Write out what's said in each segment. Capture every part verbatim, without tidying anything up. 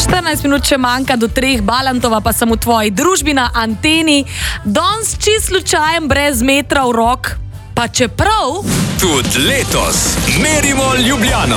štirinajst minut še manjka do treh, Balantova pa sem v tvoji družbi na Anteni. Danes čist slučajem brez metra v rok, pa čeprav... Tudi letos merimo Ljubljano.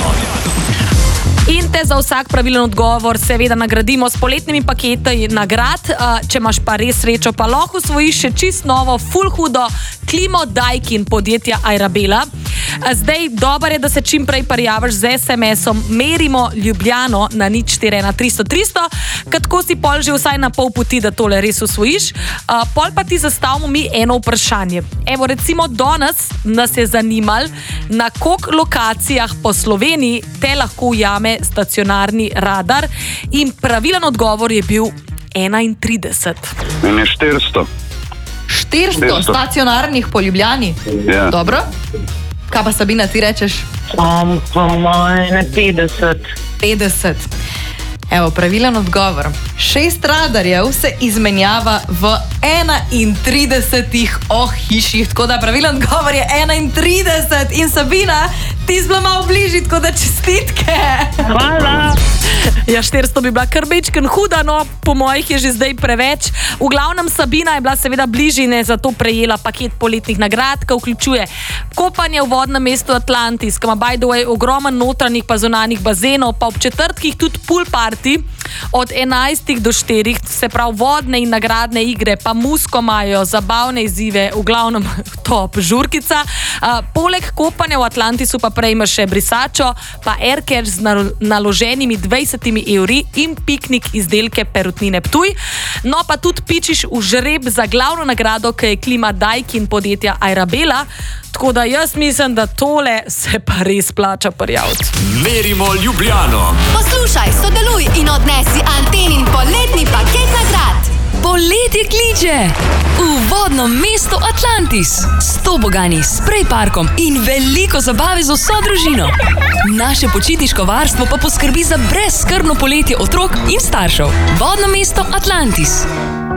In te za vsak pravilen odgovor seveda nagradimo s poletnimi paketi nagrad. Če imaš pa res srečo, pa lahko osvojiš še čist novo, ful hudo klimo Daikin podjetja Arabela. Zdaj, dober je, da se čim prej prijaviš z es em esom Merimo Ljubljano na nič štiri ena tristo tristo, katko si pol že vsaj na pol poti, da tole res osvojiš. Pol pa ti zastavimo mi eno vprašanje. Evo, recimo danes nas je zanimal, na koliko lokacijah po Sloveniji te lahko ujame stacionarni radar, in pravilen odgovor je bil enaintrideset. In je štiristo. štiristo stacionarnih po Ljubljani? Ja. Dobro. Kaj pa Sabina, ti rečeš? Um, po moje petdeset. petdeset. Evo, pravilen odgovor. Šest radarjev se izmenjava v enaintridesetih ohišjih, tako da pravilen odgovor je enaintrideset. In Sabina, ti si bila malo bližji, tako da čestitke. Hvala. Ja, štiristo bi bila kar bečken huda, no, po mojih je že zdaj preveč. V glavnem Sabina je bila seveda bližine, zato prejela paket poletnih nagrad, ki vključuje kopanje v vodnem mestu Atlantis, ki ima by the way ogromen notranjih pa zunanjih bazenov, pa ob četrtkih tudi pool party od enajstih do štirih, se pravi vodne in nagradne igre, pa musko imajo, zabavne izzive, v glavnem top žurkica. Uh, poleg kopanja v Atlantisu pa prejmeš še brisačo, pa aircatch z naloženimi dvajsetimi evri in piknik izdelke Perutnine Ptuj. No, pa tudi pičiš v žreb za glavno nagrado, ki je klima Daikin podjetja Arabela. Tako da jaz mislim, da tole se pa res plača prijaviti. Merimo Ljubljano. Poslušaj, sodeluj in odnesi Antenin poletni paket nagrad. Poletje kliče v vodno mesto Atlantis. S tobogani, sprej parkom in veliko zabave z vso družino. Naše počitniško varstvo pa poskrbi za brezskrbno poletje otrok in staršev. Vodno mesto Atlantis.